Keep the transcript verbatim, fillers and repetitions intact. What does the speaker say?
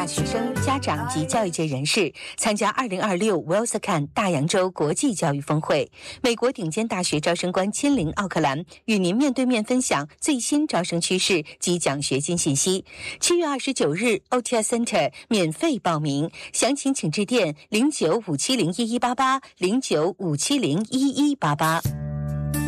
大学生、家长及教育界人士参加二零二六 WILSACAN 大洋洲国际教育峰会。美国顶尖大学招生官亲临奥克兰，与您面对面分享最新招生趋势及奖学金信息。七月二十九日 O T S Center 免费报名，详情请致电零九五七零一一八八零九五七零一一八八。